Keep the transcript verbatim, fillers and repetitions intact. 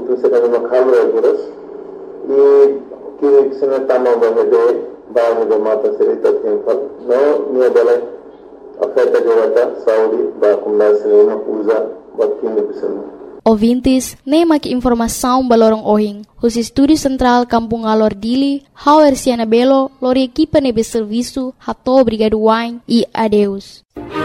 butuh sekali makhluk ya terus. Ini kini kesana tamu bahaya bahaya mata cerita tempel. No ni adalah oferta jawata Saudi bakumna sinema uza buat kini kesana. Ouvintes, nem aqui informação balorong ohing. Os Estúdio Central Kampung Alor Dili, Hauer Siana Belo, lori equipa nebe serviço, hato obrigado wine e adeus.